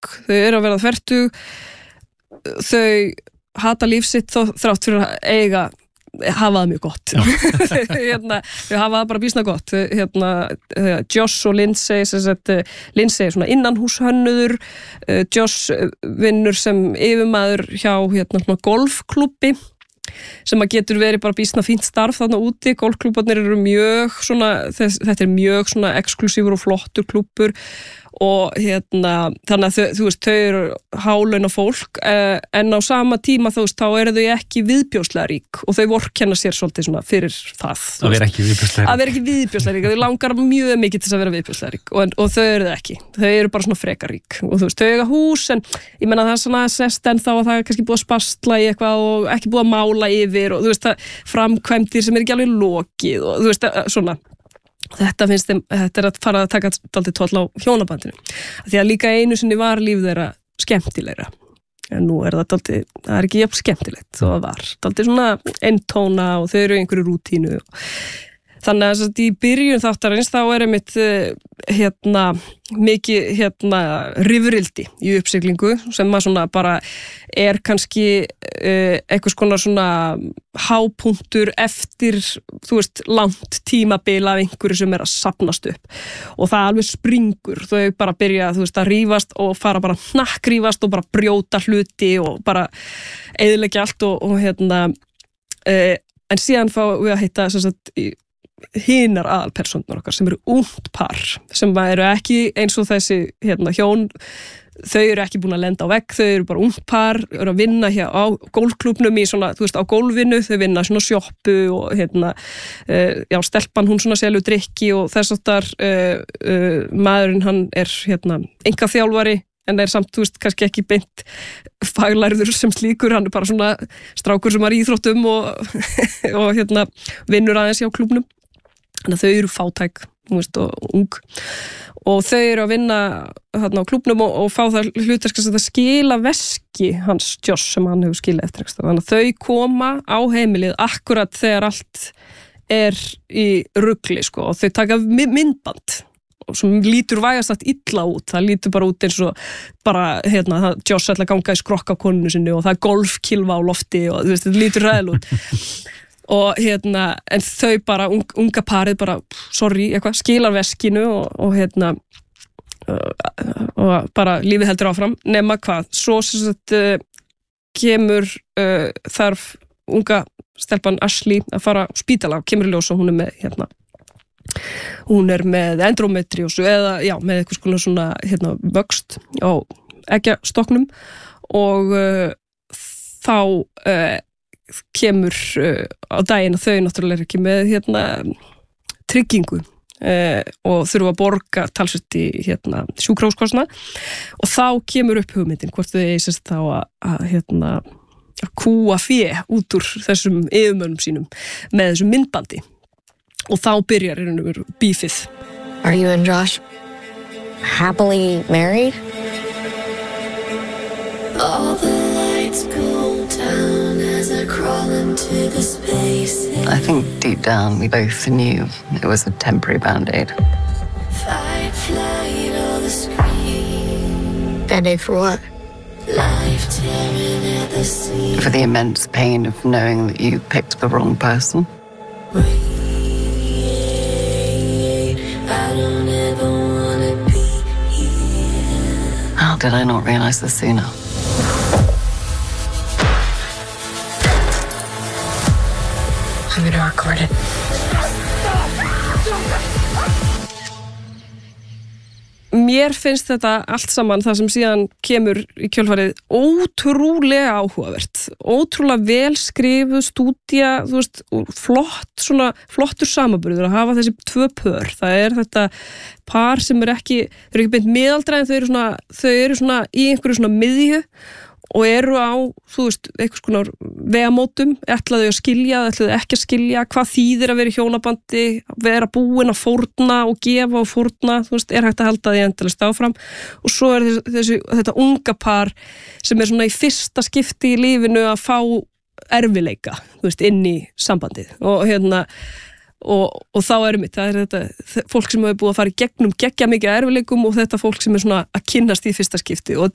fólk, þau eru að verða fertug, þau hata líf sitt þrátt fyrir að hafa það mjög gott þau hafa það bara býsna gott Josh og Lindsay Lindsay er svona innanhúshönnuður Josh vinnur sem yfirmaður hjá golfklúbbi sem að getur verið bara býsna fínt starf þarna úti, golfklúbarnir eru mjög svona, þetta er mjög svona exklusífur og flottur klúbbur og þannig að þú veist, þau eru hálauna fólk en á sama tíma þú veist, þá eru þau ekki viðbjóðslega rík og þau vorkenna sér svolítið svona fyrir það að vera ekki viðbjóðslega rík þau langar mjög mikið til þess að vera viðbjóðslega rík og þau eru það ekki, þau eru bara svona frekar rík og þú veist, þau eiga hús en ég menna það er svona sest en þá að það er kannski búið að spastla í eitthvað og ekki búið að mála yfir og þú veist, framkvæmdir sem er ekki alveg lokið og þú veist, svona þetta finnst þeim, þetta er að fara að taka dálítið toll á hjónabandinu því að líka einu sinni var líf þeirra skemmtilegra en nú er það er ekki jafn skemmtilegt þó að var dálítið svona eintóna og þau eru í einhverju rútínu þannig að í byrjun þáttarins þá er einmitt mikið rifrildi í uppsiglingu sem maður svona bara er kannski einhvers konar svona hápunktur eftir þú veist langt tímabil af einhverju sem er að safnast upp og það alveg springur þau bara byrja þú veist að rífast og fara bara hnakkrífast og bara brjóta hluti og bara eyðileggja allt og en síðan fá við að hitta hinar aðalpersónurnar okkar sem eru ungt par sem eru ekki eins og þessi hjón þau eru ekki búin að lenda á vegg, þau eru bara ungt par eru að vinna hér á gólfklúbnum í svona, þú veist, á gólfinu, þau vinna svona sjoppu og stelpan hún svona selur drykki og þess aftar maðurinn hann er einkaþjálfari en er samt, þú veist, kannski ekki beint faglærður sem slíkur, hann er bara svona strákur sem er í íþróttum og vinnur aðeins hjá klúbnum þannig að þau eru fátæk, þú veist, og ung og þau eru að vinna þarna á klúbnum og fá það hlutverk að skila veski hans Josh sem hann hefur skilað eftir þannig að þau koma á heimilið akkurat þegar allt er í rugli, sko, og þau taka myndband sem lítur vægast allt illa út, það lítur bara út eins og bara, Josh ætla að ganga í skrokk á konunu sinni og það er golfkilva á lofti og þú veist, þetta lítur ræðilega út og en þau bara, unga parið bara, skilar veskinu og bara lífið heldur áfram, nema hvað, svo kemur þarf unga stelpan Ashley að fara á spítala og kemur í ljós og hún er með hún er með endometriósu eða með eitthvað konar svona vöxt á eggjastoknum og þá kemur á daginn að þau náttúrulega ekki með tryggingu og þurfa að borga talsvert í sjúkrahúskostnað og þá kemur upp hugmyndin hvort þau eigi þá að kúa fé út úr þessum yfirmönnum sínum með þessum myndbandi og þá byrjar bífið. Are you and Josh happily married? All the lights go down as I crawl into the space. I think deep down we both knew it was a temporary band-aid. Fight, flight, or the scream. Band-aid for what? Life tearing at the seams. For the immense pain of knowing that you picked the wrong person. I don't ever wanna be here. How did I not realize this sooner? I'm gonna record it. Mér finnst þetta allt saman það sem síðan kemur í kjölfarið ótrúlega áhugavert, ótrúlega vel skrifuð stúdía, þú veist, flottur samanburður að hafa þessi tvö pör. Það er þetta par sem þau eru ekki beint miðaldra en þau eru svona í einhverju svona miðju og eru á, þú veist, einhvers konar vegamótum, ætlaðu að skilja, ætlaðu ekki að skilja, hvað þýðir að vera í hjónabandi, vera búin að fórna og gefa og fórna, þú veist, er hægt að halda því endalaust áfram og svo er þetta unga par sem er svona í fyrsta skipti í lífinu að fá erfileika, þú veist, inn í sambandið og þá er þetta fólk sem hefur búið að fara í gegnum geggja mikið erfileikum og þetta fólk sem er svona að kynnast í fyrsta skipti og